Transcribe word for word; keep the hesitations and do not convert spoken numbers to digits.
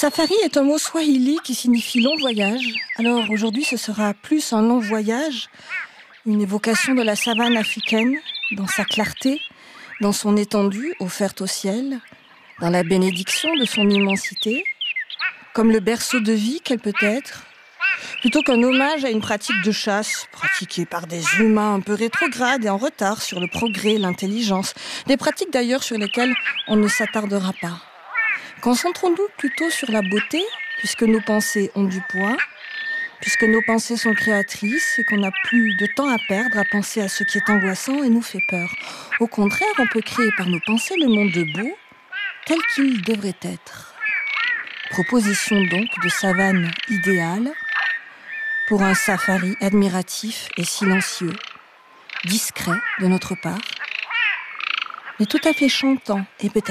Safari est un mot swahili qui signifie long voyage. Alors aujourd'hui, ce sera plus un long voyage, une évocation de la savane africaine, dans sa clarté, dans son étendue offerte au ciel, dans la bénédiction de son immensité, comme le berceau de vie qu'elle peut être, plutôt qu'un hommage à une pratique de chasse pratiquée par des humains un peu rétrogrades et en retard sur le progrès, l'intelligence, des pratiques d'ailleurs sur lesquelles on ne s'attardera pas. Concentrons-nous plutôt sur la beauté, puisque nos pensées ont du poids, puisque nos pensées sont créatrices et qu'on n'a plus de temps à perdre à penser à ce qui est angoissant et nous fait peur. Au contraire, on peut créer par nos pensées le monde beau, tel qu'il devrait être. Proposition donc de savane idéale pour un safari admiratif et silencieux, discret de notre part, mais tout à fait chantant et peut-être